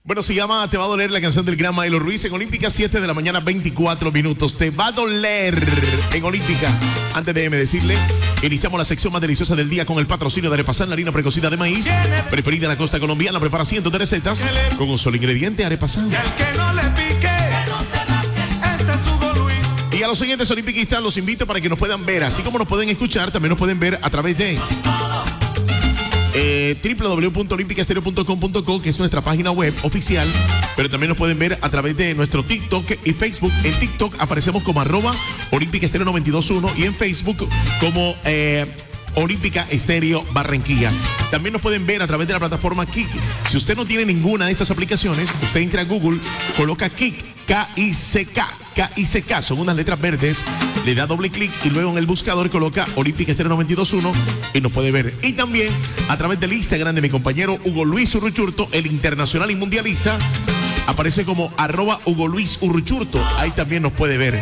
Bueno, se llama Te va a doler, la canción del gran Maelo Ruiz en Olímpica, 7 de la mañana, 24 minutos. Te va a doler en Olímpica. Antes de decirle, iniciamos la sección más deliciosa del día con el patrocinio de Arepasan, la harina precocida de maíz, preferida en la costa colombiana, prepara cientos de recetas con un solo ingrediente, Arepasan. Y a los siguientes olimpiquistas los invito para que nos puedan ver, así como nos pueden escuchar, también nos pueden ver a través de www.olimpicaestereo.com.co, que es nuestra página web oficial, pero también nos pueden ver a través de nuestro TikTok y Facebook. En TikTok aparecemos como @OlímpicaEstereo921 y en Facebook como Olímpica Estéreo Barranquilla. También nos pueden ver a través de la plataforma Kik. Si usted no tiene ninguna de estas aplicaciones, usted entra a Google, coloca Kik, K-I-C-K, K-I-C-K, son unas letras verdes, le da doble clic y luego en el buscador coloca Olímpica Estéreo 921 y nos puede ver. Y también a través del Instagram de mi compañero Hugo Luis Urruchurto, el internacional y mundialista, aparece como @Hugo Luis Urruchurto. Ahí también nos puede ver.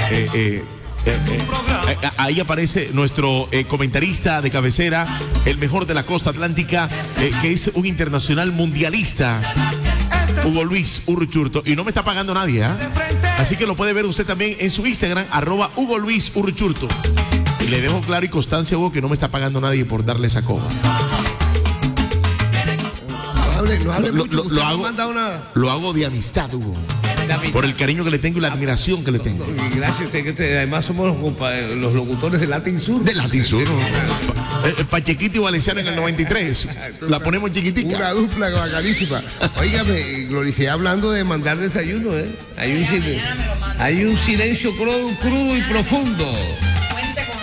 Ahí aparece nuestro comentarista de cabecera, el mejor de la costa atlántica, que es un internacional mundialista, Hugo Luis Urruchurto, y no me está pagando nadie, ¿eh? Así que lo puede ver usted también en su Instagram, @Hugo Luis Urruchurto. Y le dejo claro y constancia, Hugo, que no me está pagando nadie por darle esa coba. Lo hago de amistad, Hugo. Por el cariño que le tengo y la admiración que le tengo. Gracias, además somos los locutores de Latin Sur. De Latin Sur. Pachequito y Valenciano en el 93. La ponemos chiquitica. Una dupla bacanísima. Óigame, Gloricia, hablando de mandar desayuno, hay un silencio crudo y profundo. Cuente con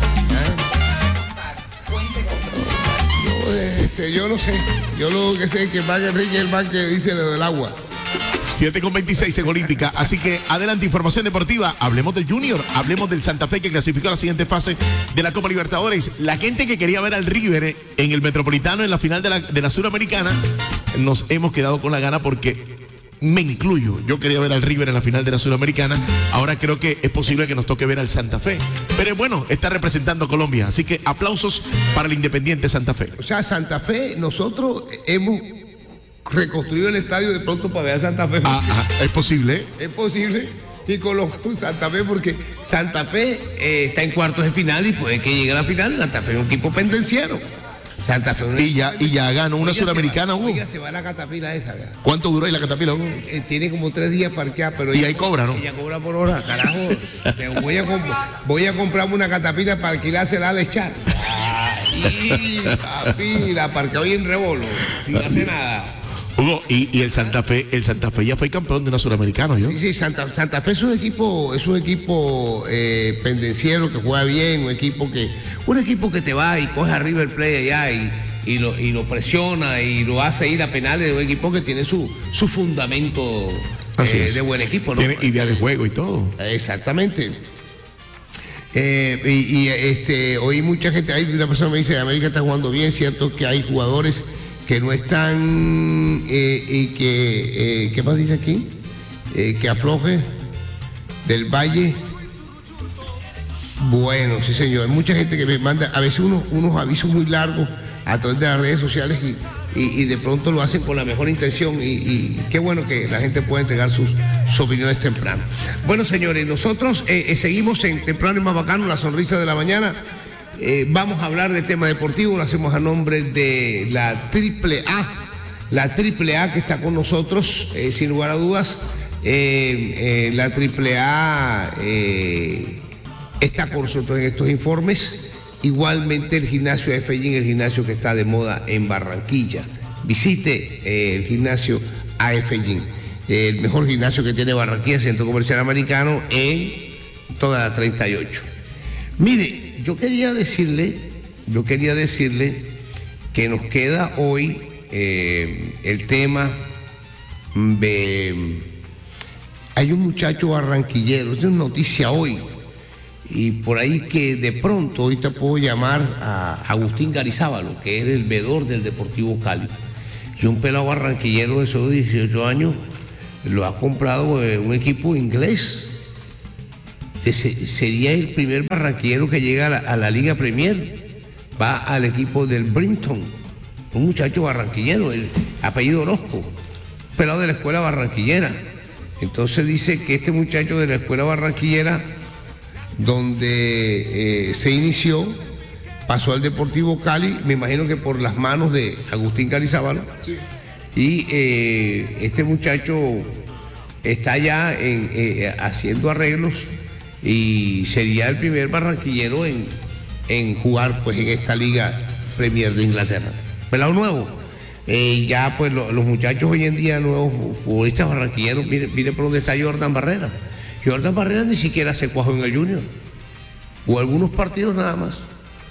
eso. Yo no sé. Yo lo que sé es que el man Enrique es el man que dice lo del agua. 7:26 en Olímpica. Así que adelante, información deportiva. Hablemos del Junior, hablemos del Santa Fe, que clasificó a la siguiente fase de la Copa Libertadores. La gente que quería ver al River en el Metropolitano en la final de la Suramericana, nos hemos quedado con la gana, porque me incluyo. Yo quería ver al River en la final de la Suramericana. Ahora creo que es posible que nos toque ver al Santa Fe. Pero bueno, está representando a Colombia. Así que aplausos para el Independiente Santa Fe. O sea, Santa Fe, nosotros hemos reconstruido el estadio de pronto para ver a Santa Fe. Es posible. Es posible. Y con Santa Fe, porque Santa Fe está en cuartos de final y puede que llegue a la final. Santa Fe es un equipo pendenciero. Santa Fe y ya ganó una Suramericana, Hugo. Oiga, se va la catapila esa, ¿verdad? ¿Cuánto duró ahí la catapila, Hugo? Tiene como 3 días parqueada, pero y ahí cobra, ¿no? Ella cobra por hora, carajo. voy a comprarme una catapila para alquilársela al echar. Y papi, la parqueó ahí en rebolo, sin hacer nada. Hugo, y el Santa Fe ya fue campeón de una Suramericana, ¿yo? Sí, Santa Fe es un equipo pendenciero que juega bien, un equipo que te va y coge a River Plate allá y lo presiona y lo hace ir a penales, un equipo que tiene su fundamento de buen equipo, ¿no? Tiene idea de juego y todo. Exactamente. Hoy mucha gente, hay una persona me dice, América está jugando bien, cierto que hay jugadores que no están y que ¿qué más dice aquí? Que afloje del Valle. Bueno, sí señor, hay mucha gente que me manda a veces unos avisos muy largos a través de las redes sociales y de pronto lo hacen con la mejor intención y qué bueno que la gente pueda entregar sus opiniones temprano. Bueno, señores, nosotros seguimos en Temprano y Más Bacano, la sonrisa de la mañana. Vamos a hablar de tema deportivo, lo hacemos a nombre de la AAA que está con nosotros, sin lugar a dudas. La AAA está con nosotros en estos informes. Igualmente el gimnasio AF-Gym, el gimnasio que está de moda en Barranquilla. Visite el gimnasio AF-Gym, el mejor gimnasio que tiene Barranquilla, Centro Comercial Americano, en toda la 38. Mire, yo quería decirle que nos queda hoy el tema de... Hay un muchacho barranquillero, es una noticia hoy, y por ahí que de pronto hoy te puedo llamar a Agustín Garizábalo, que es el veedor del Deportivo Cali. Y un pelado barranquillero de esos 18 años lo ha comprado un equipo inglés. Sería el primer barranquillero que llega a la Liga Premier. Va al equipo del Brinton, un muchacho barranquillero, el apellido Orozco. pelado de la escuela barranquillera. Entonces dice que este muchacho de la escuela barranquillera, donde se inició, pasó al Deportivo Cali, me imagino que por las manos de Agustín Calizábal. Sí. Y este muchacho está ya haciendo arreglos y sería el primer barranquillero en jugar pues en esta Liga Premier de Inglaterra. Pelado nuevo. Ya pues los muchachos hoy en día, nuevos futbolistas barranquilleros, mire por dónde está Jordan Barrera. Jordan Barrera ni siquiera se cuajó en el Junior. O algunos partidos nada más.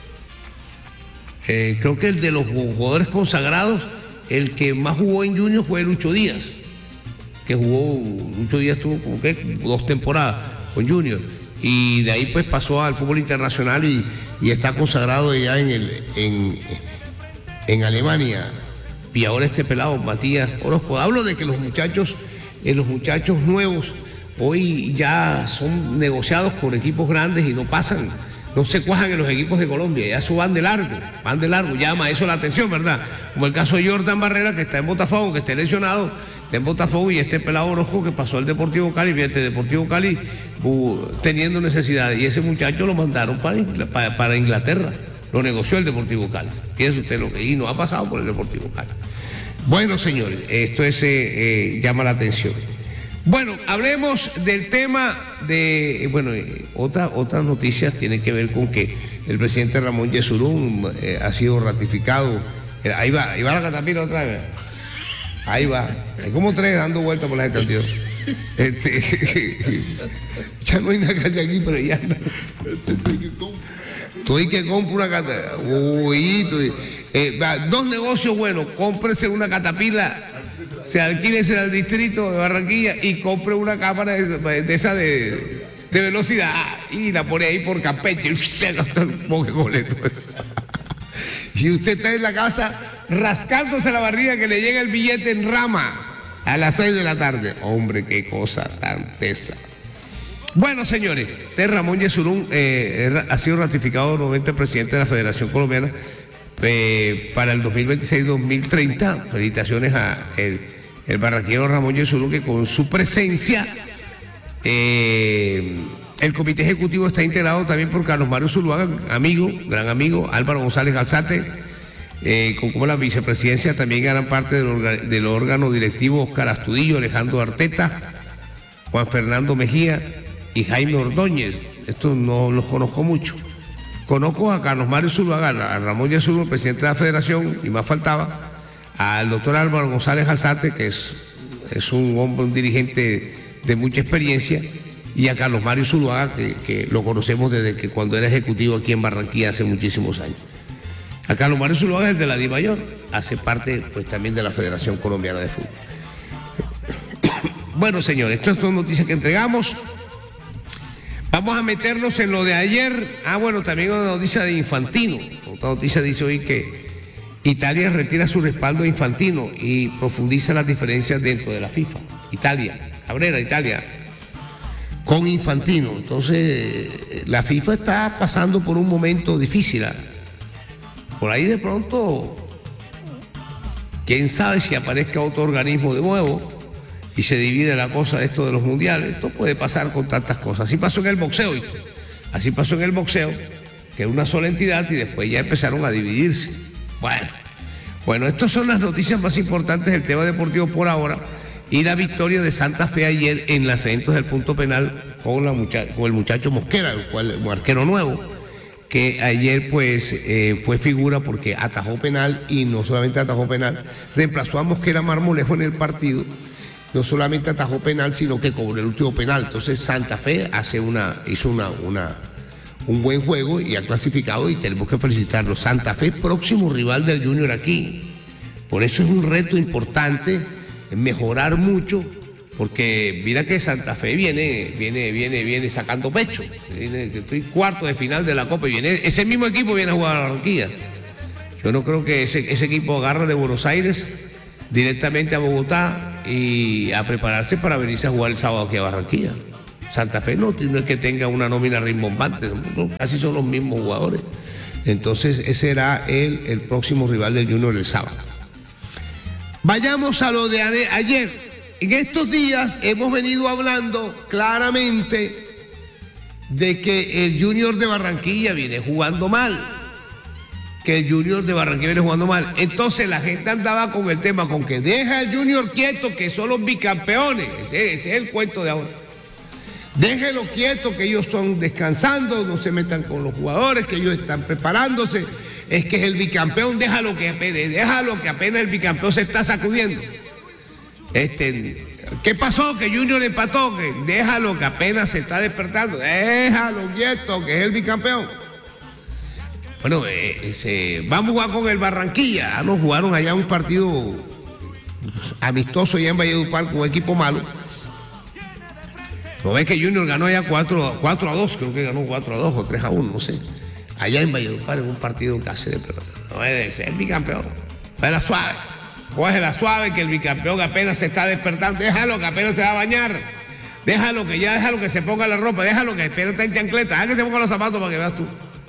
Creo que el de los jugadores consagrados, el que más jugó en Junior fue Lucho Díaz. Lucho Díaz tuvo como que 2 temporadas con Junior. Y de ahí pues pasó al fútbol internacional y está consagrado ya en Alemania. Y ahora este pelado, Matías Orozco. Hablo de que los muchachos nuevos hoy ya son negociados por equipos grandes y no se cuajan en los equipos de Colombia, ya eso van de largo, llama eso la atención, ¿verdad? Como el caso de Jordan Barrera, que está en Botafogo, que está lesionado, está en Botafogo, y este pelado Orozco que pasó al Deportivo Cali, fíjate, Deportivo Cali teniendo necesidades, y ese muchacho lo mandaron para Inglaterra, lo negoció el Deportivo Cali. Piensa usted lo que y no ha pasado por el Deportivo Cali. Bueno, señores, esto llama la atención. Bueno, hablemos del tema de, otras noticias tienen que ver con que el presidente Ramón Yesurún ha sido ratificado. Ahí va la catapila otra vez. Ahí va. Hay como 3 dando vueltas por la estación. Ya no hay nada que hacer aquí, pero ya anda. Tú hay que comprar una catapila. Uy, 2 negocios buenos. Cómprese una catapila. Se alquílese al distrito de Barranquilla y compre una cámara de esa de velocidad y la pone ahí por Campeche. Y usted está en la casa rascándose la barriga que le llega el billete en rama a las 6 de la tarde. Hombre, qué cosa tan tesa. Bueno, señores, Ramón Yesurún ha sido ratificado nuevamente presidente de la Federación Colombiana para el 2026-2030. Felicitaciones a el barranquero Ramón Yesurún, que con su presencia el comité ejecutivo está integrado también por Carlos Mario Zuluaga, gran amigo, Álvaro González Alzate, como la vicepresidencia también gran parte del órgano directivo Oscar Astudillo, Alejandro Arteta, Juan Fernando Mejía y Jaime Ordóñez. Esto no los conozco mucho. Conozco a Carlos Mario Zuluaga, a Ramón Yesurún, presidente de la Federación, y más faltaba, al doctor Álvaro González Alzate, que es un hombre, un dirigente de mucha experiencia, y a Carlos Mario Zuluaga, que lo conocemos desde que cuando era ejecutivo aquí en Barranquilla hace muchísimos años. A Carlos Mario Zuluaga es el de la DIMAYOR, hace parte pues también de la Federación Colombiana de Fútbol. Bueno, señores, estas son noticias que entregamos. Vamos a meternos en lo de ayer. También una noticia de Infantino. Otra noticia dice hoy que Italia retira su respaldo a Infantino y profundiza las diferencias dentro de la FIFA. Italia, con Infantino. Entonces, la FIFA está pasando por un momento difícil. Por ahí de pronto, quién sabe si aparezca otro organismo de nuevo y se divide la cosa de esto de los mundiales. Esto puede pasar con tantas cosas. Así pasó en el boxeo, ¿viste? Así pasó en el boxeo, que era una sola entidad y después ya empezaron a dividirse. Bueno, estas son las noticias más importantes del tema deportivo por ahora. Y la victoria de Santa Fe ayer en los eventos del punto penal con el muchacho Mosquera, el arquero nuevo, que ayer pues fue figura porque atajó penal, y no solamente atajó penal, reemplazó a Mosquera Marmolejo en el partido. No solamente atajó penal, sino que cobró el último penal. Entonces Santa Fe hizo un buen juego y ha clasificado, y tenemos que felicitarlo. Santa Fe, próximo rival del Junior aquí. Por eso es un reto importante, mejorar mucho, porque mira que Santa Fe viene sacando pecho. Estoy cuarto de final de la Copa y ese mismo equipo viene a jugar a Barranquilla. Yo no creo que ese equipo agarre de Buenos Aires directamente a Bogotá y a prepararse para venirse a jugar el sábado aquí a Barranquilla. Santa Fe no es que tenga una nómina rimbombante, casi son los mismos jugadores. Entonces ese será el próximo rival del Junior el sábado. Vayamos a lo de ayer. En estos días hemos venido hablando claramente de que el Junior de Barranquilla viene jugando mal. Entonces la gente andaba con el tema, con que deja al Junior quieto, que son los bicampeones. Ese es el cuento de ahora. Déjelo quieto, que ellos están descansando, no se metan con los jugadores, que ellos están preparándose. Es que es el bicampeón, déjalo que apenas el bicampeón se está sacudiendo. ¿Qué pasó? Que Junior empató, que déjalo que apenas se está despertando, déjalo quieto, que es el bicampeón. Bueno, vamos a jugar con el Barranquilla. Nos jugaron allá un partido amistoso allá en Valledupar con un equipo malo. ¿No ves que Junior ganó allá 4-2? Creo que ganó 4-2 o 3-1, no sé. Allá en Valledupar, en un partido casi de pelota. No es el bicampeón. Cógela suave, que el bicampeón apenas se está despertando. Déjalo que apenas se va a bañar. Déjalo que se ponga la ropa. Déjalo que apenas está en chancleta. Deja que se ponga los zapatos para que veas tú.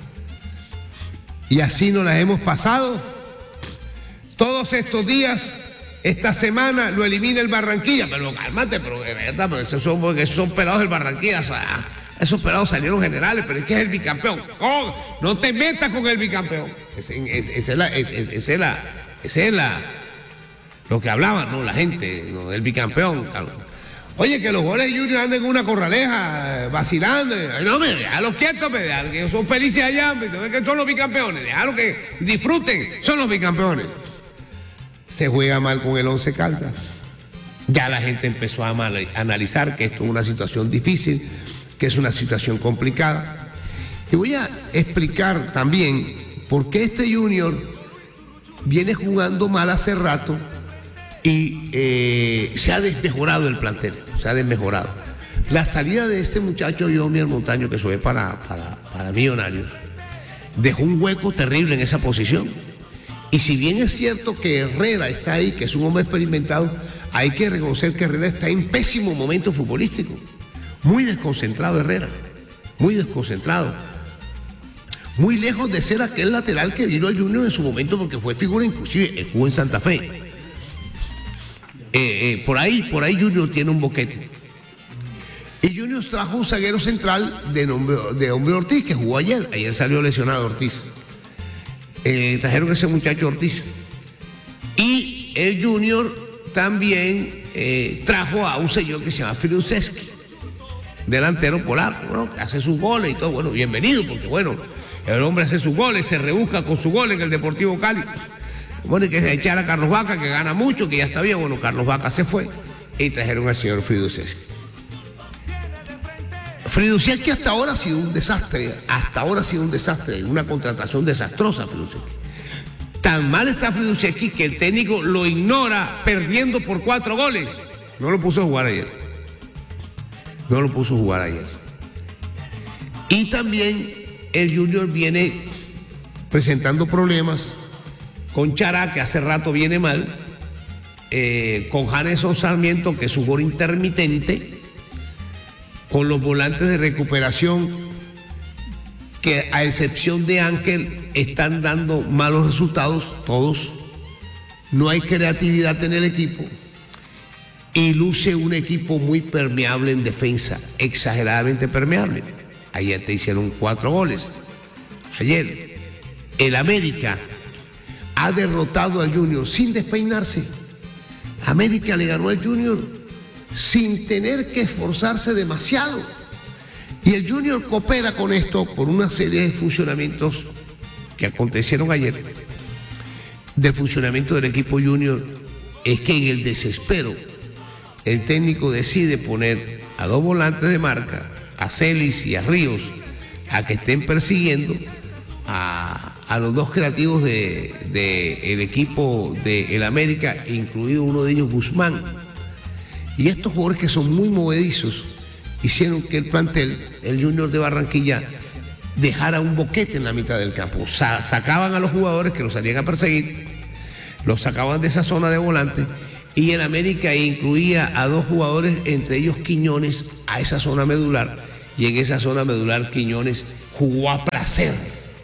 Y así nos las hemos pasado. Todos estos días, esta semana, lo elimina el Barranquilla. Pero cálmate, pero de verdad, pero esos son pelados del Barranquilla. O sea, esos pelados salieron generales, pero es que es el bicampeón. Oh, no te metas con el bicampeón. Esa es lo que hablaban, ¿no? La gente, ¿no? El bicampeón. Oye, que los goles de Junior anden en una corraleja, vacilando. No, déjalo quietos, que son felices allá, que son los bicampeones. Déjalo que disfruten, son los bicampeones. Se juega mal con el Once Caldas. Ya la gente empezó a analizar que esto es una situación difícil, que es una situación complicada. Y voy a explicar también por qué este Junior viene jugando mal hace rato y se ha desmejorado el plantel, La salida de este muchacho, Yomier Montaño, que se ve para Millonarios, dejó un hueco terrible en esa posición. Y si bien es cierto que Herrera está ahí, que es un hombre experimentado, hay que reconocer que Herrera está en pésimo momento futbolístico. Muy desconcentrado Herrera, muy desconcentrado. Muy lejos de ser aquel lateral que vino al Junior en su momento, porque fue figura, inclusive jugó en Santa Fe. Por ahí Junior tiene un boquete. Y Junior trajo un zaguero central de nombre Ortiz, que jugó ayer. Ayer salió lesionado Ortiz. Trajeron ese muchacho Ortiz. Y el Junior también trajo a un señor que se llama Friduszewski, delantero polaco, ¿no? Que hace sus goles y todo. Bueno, bienvenido, porque bueno, el hombre hace sus goles, se rebusca con su gol en el Deportivo Cali. Bueno, y que se echara a Carlos Vaca, que gana mucho, que ya está bien. Bueno, Carlos Vaca se fue y trajeron al señor Friduszewski. Friduszewski hasta ahora ha sido un desastre. Una contratación desastrosa, Friduszewski. Tan mal está Friduszewski que el técnico lo ignora perdiendo por 4 goles. No lo puso a jugar ayer. Y también el Junior viene presentando problemas con Chará, que hace rato viene mal, con Janeson Sarmiento, que es un gol intermitente, con los volantes de recuperación, que a excepción de Ángel están dando malos resultados todos. No hay creatividad en el equipo y luce un equipo muy permeable en defensa, exageradamente permeable. Ayer te hicieron 4 goles. Ayer el América ha derrotado al Junior sin despeinarse. América le ganó al Junior sin tener que esforzarse demasiado. Y el Junior coopera con esto por una serie de funcionamientos que acontecieron ayer. Del funcionamiento del equipo Junior es que en el desespero el técnico decide poner a 2 volantes de marca, a Celis y a Ríos, a que estén persiguiendo a los 2 creativos del equipo del América, incluido uno de ellos, Guzmán. Y estos jugadores, que son muy movedizos, hicieron que el plantel, el Junior de Barranquilla, dejara un boquete en la mitad del campo. Sacaban a los jugadores que los salían a perseguir, los sacaban de esa zona de volante, y el América incluía a 2 jugadores, entre ellos Quiñones, a esa zona medular, y en esa zona medular Quiñones jugó a placer.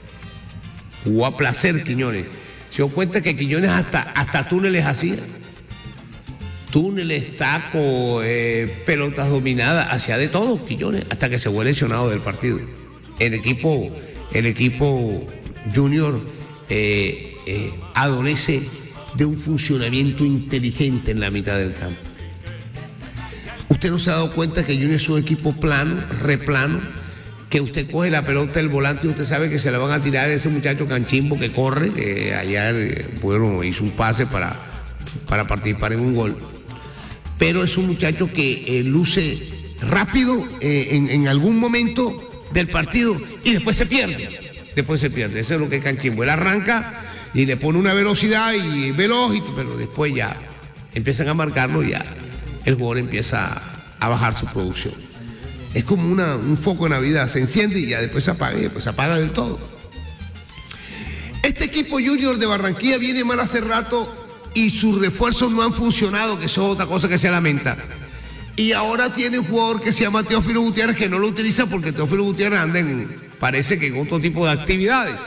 Quiñones. Se dio cuenta que Quiñones hasta túneles hacía. túneles, tacos, pelotas dominadas, hacía de todo, Quiñones, hasta que se fue lesionado del partido. El equipo junior adolece de un funcionamiento inteligente en la mitad del campo. Usted no se ha dado cuenta que Junior es un equipo plano, replano, que usted coge la pelota del volante y usted sabe que se la van a tirar a ese muchacho Canchimbo que corre, ayer hizo un pase para participar en un gol. Pero es un muchacho que luce rápido en algún momento del partido y después se pierde. Eso es lo que es Canchimbo. Él arranca y le pone una velocidad y veloz, pero después ya empiezan a marcarlo y ya el jugador empieza a bajar su producción. Es como un foco de Navidad, se enciende y ya después se apaga, y después se apaga del todo. Este equipo Junior de Barranquilla viene mal hace rato y sus refuerzos no han funcionado, que eso es otra cosa que se lamenta. Y ahora tiene un jugador que se llama Teófilo Gutiérrez, que no lo utiliza porque Teófilo Gutiérrez anda parece que en otro tipo de actividades.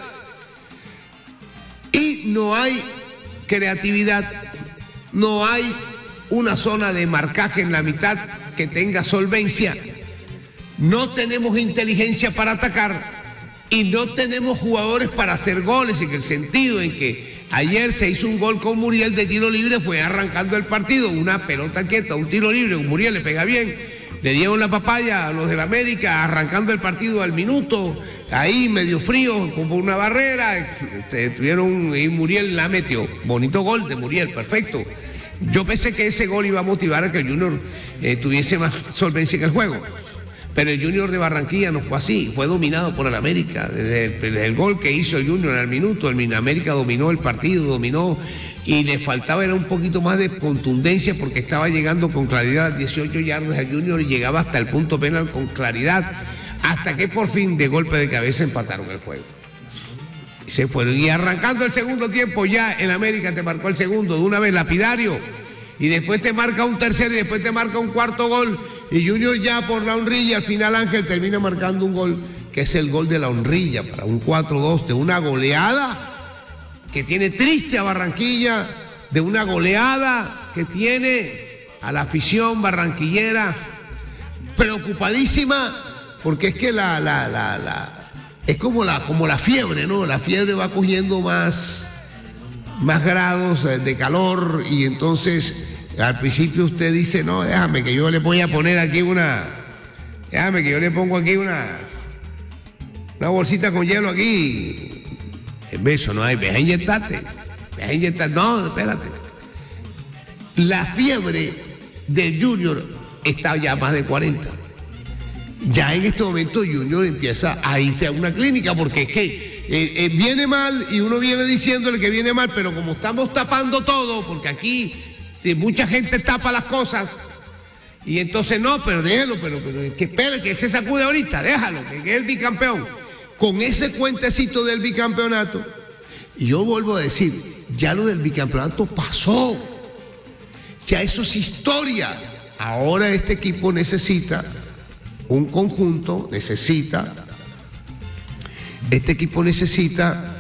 Y no hay creatividad, no hay una zona de marcaje en la mitad que tenga solvencia. No tenemos inteligencia para atacar y no tenemos jugadores para hacer goles, en el sentido en que ayer se hizo un gol con Muriel de tiro libre, fue arrancando el partido, una pelota quieta, un tiro libre, Muriel le pega bien, le dieron la papaya a los del América, arrancando el partido al minuto, ahí medio frío, como una barrera, se tuvieron y Muriel la metió, bonito gol de Muriel, perfecto. Yo pensé que ese gol iba a motivar a que el Junior tuviese más solvencia en el juego. Pero el Junior de Barranquilla no fue así, fue dominado por el América. Desde el gol que hizo el Junior al minuto, el América dominó el partido, y le faltaba era un poquito más de contundencia porque estaba llegando con claridad a 18 yardas al Junior y llegaba hasta el punto penal con claridad, hasta que por fin de golpe de cabeza empataron el juego. Se fueron y arrancando el segundo tiempo ya el América te marcó el segundo de una vez lapidario y después te marca un tercero y después te marca un cuarto gol y Junior ya por la honrilla al final Ángel termina marcando un gol que es el gol de la honrilla para un 4-2 de una goleada que tiene triste a Barranquilla, de una goleada que tiene a la afición barranquillera preocupadísima porque es que es como la fiebre, ¿no? La fiebre va cogiendo más grados de calor y entonces al principio usted dice, no, déjame que yo le voy a poner aquí déjame que yo le pongo aquí una bolsita con hielo aquí. En beso no hay, ve a inyectarte, no, espérate. La fiebre del Junior está ya más de 40. Ya en este momento Junior empieza a irse a una clínica porque es que viene mal y uno viene diciéndole que viene mal, pero como estamos tapando todo, porque aquí mucha gente tapa las cosas y entonces no, pero déjelo, pero que espere, que él se sacude ahorita, déjalo, que es el bicampeón. Con ese cuentecito del bicampeonato, y yo vuelvo a decir, ya lo del bicampeonato pasó, ya eso es historia. Ahora este equipo necesita un conjunto, este equipo necesita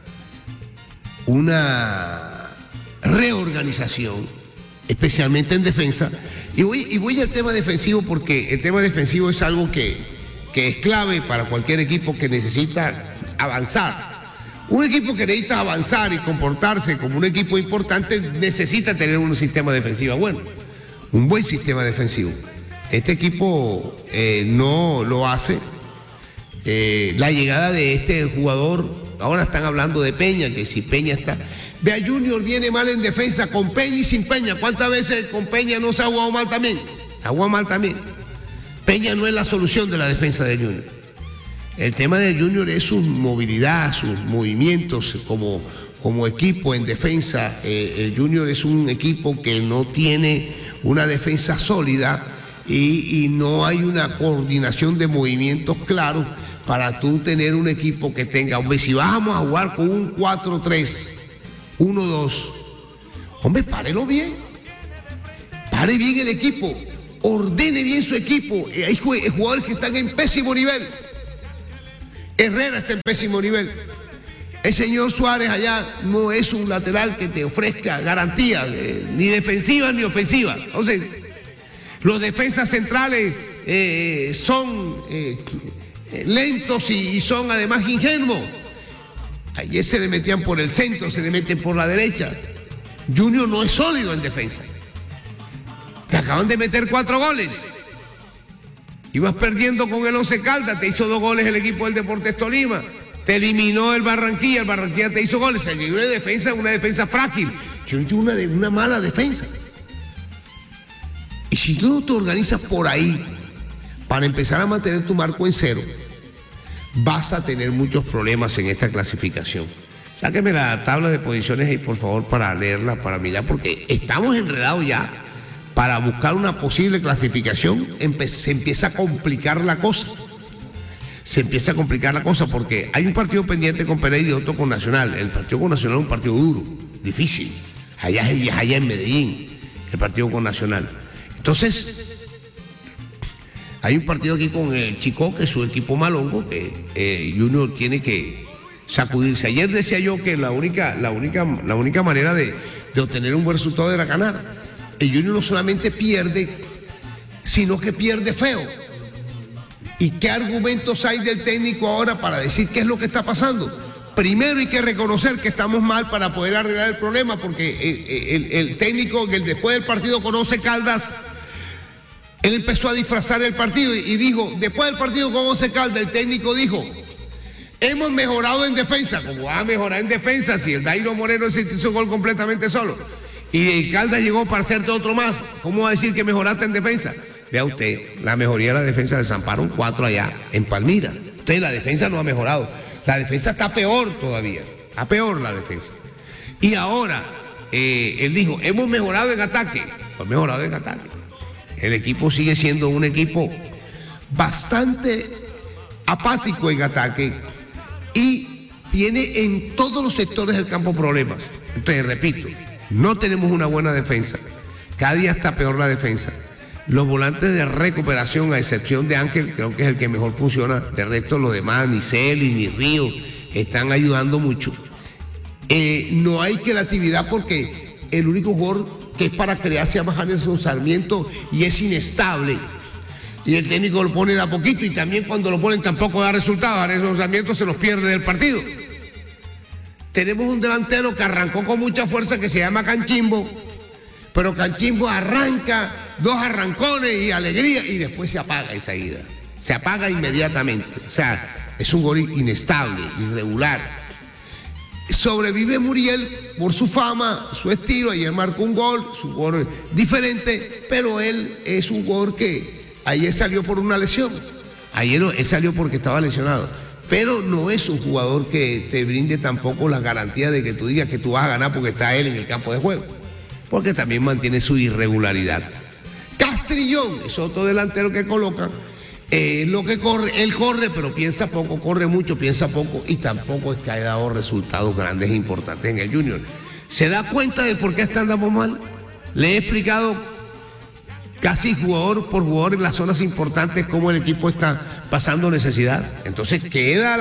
una reorganización, especialmente en defensa. Y voy al tema defensivo porque el tema defensivo es algo que es clave para cualquier equipo que necesita avanzar. Un equipo que necesita avanzar y comportarse como un equipo importante necesita tener un sistema defensivo bueno, un buen sistema defensivo. Este equipo no lo hace. La llegada de este jugador, ahora están hablando de Peña, que si Peña está... Vea, Junior viene mal en defensa, con Peña y sin Peña. ¿Cuántas veces con Peña no se ha jugado mal también? Se ha jugado mal también. Peña no es la solución de la defensa de Junior. El tema de Junior es su movilidad, sus movimientos como equipo en defensa. El Junior es un equipo que no tiene una defensa sólida y no hay una coordinación de movimientos claros para tú tener un equipo que tenga, hombre, si vamos a jugar con un 4-3, 1-2, hombre, párelo bien, pare bien el equipo, ordene bien su equipo. Hay jugadores que están en pésimo nivel. Herrera está en pésimo nivel. El señor Suárez allá no es un lateral que te ofrezca garantías, ni defensivas ni ofensivas. Entonces, los defensas centrales son lentos y son además ingenuos. Ayer se le metían por el centro, se le meten por la derecha. Junior no es sólido en defensa. Te acaban de meter 4 goles. Ibas perdiendo con el Once Caldas, te hizo 2 goles el equipo del Deportes Tolima. Te eliminó el Barranquilla te hizo goles. Se libró de defensa, una defensa frágil. Junior tiene una mala defensa. Y si tú no te organizas por ahí para empezar a mantener tu marco en 0, vas a tener muchos problemas en esta clasificación. Sáqueme la tabla de posiciones ahí, por favor, para leerla, para mirar, porque estamos enredados ya. Para buscar una posible clasificación, se empieza a complicar la cosa. Se empieza a complicar la cosa porque hay un partido pendiente con Pereira y otro con Nacional. El partido con Nacional es un partido duro, difícil. Allá en Medellín, el partido con Nacional. Entonces, hay un partido aquí con el Chicó, que es su equipo malongo, que Junior tiene que sacudirse. Ayer decía yo que la única manera de obtener un buen resultado era ganar. El Junior no solamente pierde, sino que pierde feo. ¿Y qué argumentos hay del técnico ahora para decir qué es lo que está pasando? Primero hay que reconocer que estamos mal para poder arreglar el problema, porque el técnico, después del partido con Once Caldas, él empezó a disfrazar el partido y dijo, después del partido con Once Caldas, el técnico dijo, hemos mejorado en defensa. ¿Cómo va a mejorar en defensa si el Dairo Moreno se hizo gol completamente solo? Y Caldas llegó para hacerte otro más. ¿Cómo va a decir que mejoraste en defensa? Vea usted, la mejoría de la defensa de Zamparo, 4 allá en Palmira. Entonces la defensa no ha mejorado. La defensa está peor todavía. Está peor la defensa. Y ahora, él dijo, hemos mejorado en ataque. Hemos mejorado en ataque. El equipo sigue siendo un equipo bastante apático en ataque y tiene en todos los sectores del campo problemas. Entonces, repito, no tenemos una buena defensa. Cada día está peor la defensa. Los volantes de recuperación, a excepción de Ángel, creo que es el que mejor funciona. De resto, los demás, ni Celi, ni Río, están ayudando mucho. No hay creatividad porque el único jugador que es para crear se llama Janerson Sarmiento y es inestable. Y el técnico lo pone de a poquito y también cuando lo ponen tampoco da resultados. Janerson Sarmiento se los pierde del partido. Tenemos un delantero que arrancó con mucha fuerza que se llama Canchimbo, pero Canchimbo arranca 2 arrancones y alegría y después se apaga enseguida. Se apaga inmediatamente. O sea, es un gol inestable, irregular. Sobrevive Muriel por su fama, su estilo. Ayer marcó un gol, su gol diferente, pero él es un gol que ayer salió por una lesión. Ayer él salió porque estaba lesionado. Pero no es un jugador que te brinde tampoco la garantía de que tú digas que tú vas a ganar porque está él en el campo de juego. Porque también mantiene su irregularidad. Castrillón es otro delantero que colocan. Lo que corre, él corre, pero piensa poco, corre mucho, piensa poco y tampoco es que haya dado resultados grandes e importantes en el Junior. ¿Se da cuenta de por qué andamos mal? Le he explicado casi jugador por jugador en las zonas importantes cómo el equipo está pasando necesidad. Entonces queda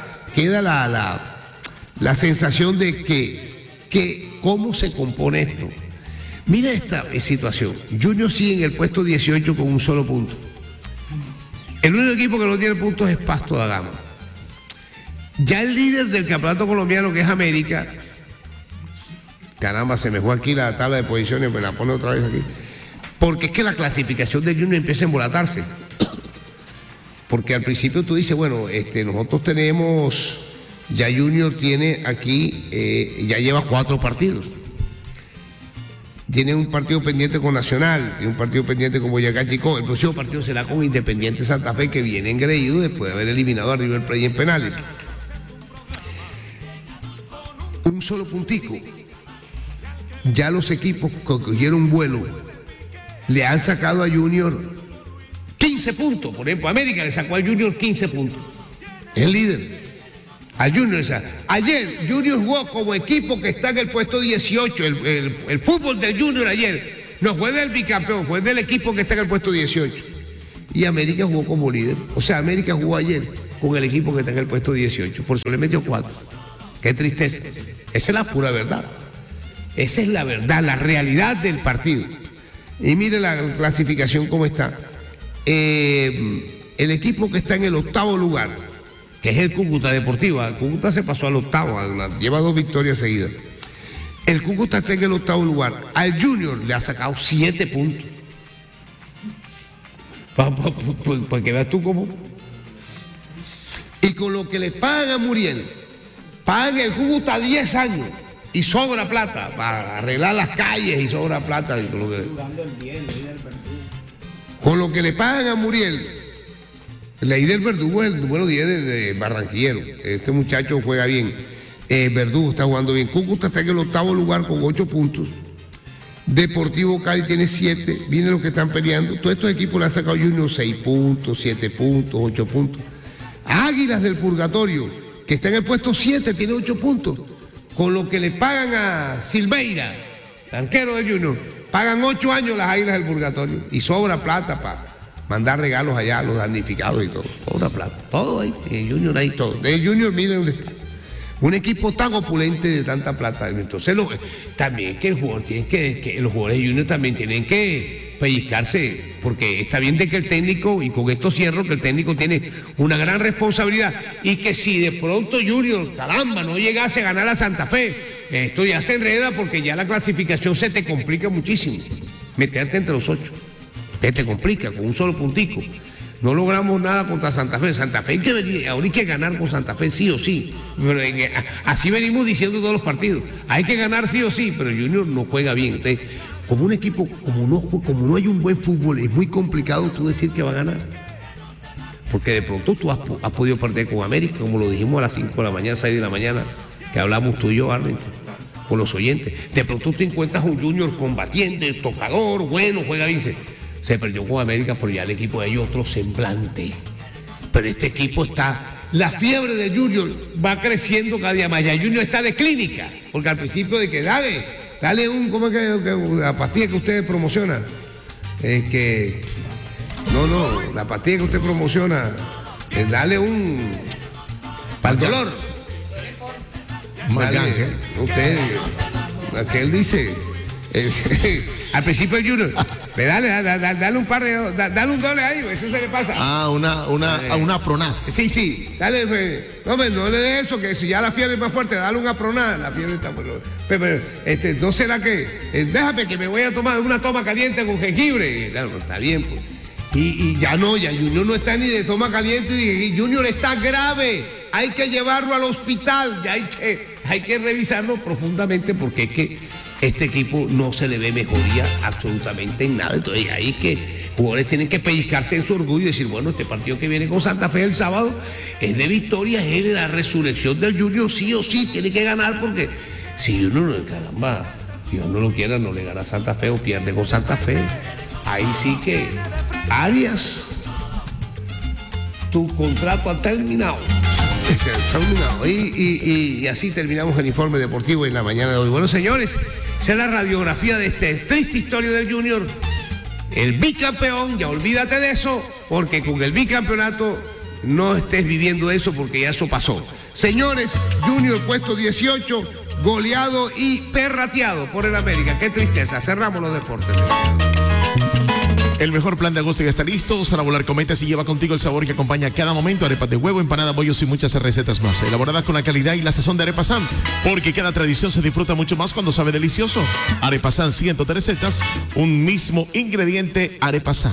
la sensación de que cómo se compone esto. Mira esta situación. Junior sigue en el puesto 18 con un solo punto. El único equipo que no tiene puntos es Pasto da Gama. Ya el líder del campeonato colombiano, que es América, caramba, se me fue aquí la tabla de posiciones, me la pone otra vez aquí, porque es que la clasificación de Junior empieza a embolatarse. Porque al principio tú dices, bueno, nosotros tenemos, ya Junior tiene aquí, ya lleva 4 partidos. Tiene un partido pendiente con Nacional y un partido pendiente con Boyacá Chicó. El próximo partido será con Independiente Santa Fe, que viene engreído después de haber eliminado a River Plate en penales. Un solo puntico. Ya los equipos que cogieron vuelo le han sacado a Junior 15 puntos. Por ejemplo, América le sacó al Junior 15 puntos. Es el líder. A Junior, ayer Junior jugó como equipo que está en el puesto 18. El fútbol del Junior ayer no fue del bicampeón, fue del equipo que está en el puesto 18. Y América jugó como líder. O sea, América jugó ayer con el equipo que está en el puesto 18. Por eso le metió 4. Qué tristeza. Esa es la pura verdad. Esa es la verdad, la realidad del partido. Y mire la clasificación cómo está. El equipo que está en el 8º lugar, que es el Cúcuta Deportiva. El Cúcuta se pasó al 8º, lleva 2 victorias seguidas. El Cúcuta está en el 8º lugar. Al Junior le ha sacado 7 puntos. Para que veas tú cómo. Y con lo que le pagan a Muriel, pagan el Cúcuta 10 años y sobra plata para arreglar las calles y sobra plata. Y con lo que le pagan a Muriel, Leider Verdugo es el número 10 de Barranquillero. Este muchacho juega bien. Verdugo está jugando bien. Cúcuta está en el 8º lugar con 8 puntos. Deportivo Cali tiene 7. Vienen los que están peleando. Todos estos equipos le han sacado Junior 6 puntos, 7 puntos, 8 puntos. Águilas del Purgatorio, que está en el puesto 7, tiene 8 puntos. Con lo que le pagan a Silveira, arquero de Junior, pagan 8 años las Águilas del Purgatorio. Y sobra plata para mandar regalos allá a los damnificados y todo. Sobra plata. Todo ahí. En Junior hay todo. De Junior, miren dónde está. Un equipo tan opulente de tanta plata. Entonces, también que el jugador tiene que los jugadores de Junior también tienen que pellizcarse, porque está bien de que el técnico, y con esto cierro, que el técnico tiene una gran responsabilidad, y que si de pronto Junior, caramba, no llegase a ganar a Santa Fe, esto ya se enreda porque ya la clasificación se te complica muchísimo. Meterte entre los 8, que te complica con un solo puntico. No logramos nada contra Santa Fe. Santa Fe hay que venir, ahora hay que ganar con Santa Fe sí o sí. Pero así venimos diciendo todos los partidos. Hay que ganar sí o sí, pero Junior no juega bien. Entonces, como un equipo, como no hay un buen fútbol, es muy complicado tú decir que va a ganar. Porque de pronto tú has podido perder con América, como lo dijimos a las 5 de la mañana, 6 de la mañana, que hablamos tú y yo, Arlington, con los oyentes. De pronto tú encuentras un Junior combatiente, tocador, bueno, juega bien. Se perdió con América, pero ya el equipo de ellos otro semblante. Pero este equipo está... La fiebre de Junior va creciendo cada día más. Ya Junior está de clínica. Porque al principio de que dale un... ¿Cómo es que la pastilla que usted promociona? La pastilla que usted promociona, dale un... para el dolor. Usted... Aquel dice... al principio el Junior, dale un par de, dale un doble ahí, eso se le pasa. Una Pronaz. Sí, dale, no le dé eso, que si ya la fiebre es más fuerte, dale una Pronaz, la fiebre está pero no será que, déjame que me voy a tomar una toma caliente con jengibre, claro, está bien, pues. Y ya Junior no está ni de toma caliente, y Junior está grave, hay que llevarlo al hospital, ya hay que revisarlo profundamente, porque es que este equipo no se le ve mejoría absolutamente en nada. Entonces ahí que jugadores tienen que pellizcarse en su orgullo y decir, bueno, este partido que viene con Santa Fe el sábado es de victoria, es de la resurrección del Junior, sí o sí, tiene que ganar, porque si uno, caramba, si uno lo quiera, no le gana a Santa Fe o pierde con Santa Fe, ahí sí que, Arias, tu contrato ha terminado. Y así terminamos el informe deportivo en la mañana de hoy. Bueno, señores, esa es la radiografía de esta triste historia del Junior. El bicampeón, ya olvídate de eso, porque con el bicampeonato no estés viviendo eso, porque ya eso pasó. Señores, Junior puesto 18, goleado y perrateado por el América. Qué tristeza. Cerramos los deportes. El mejor plan de agosto ya está listo. Sara Volar comenta si lleva contigo el sabor que acompaña cada momento. Arepas de huevo, empanada, bollos y muchas recetas más. Elaboradas con la calidad y la sazón de Arepa San. Porque cada tradición se disfruta mucho más cuando sabe delicioso. Arepa San, 103 recetas, un mismo ingrediente, Arepa San.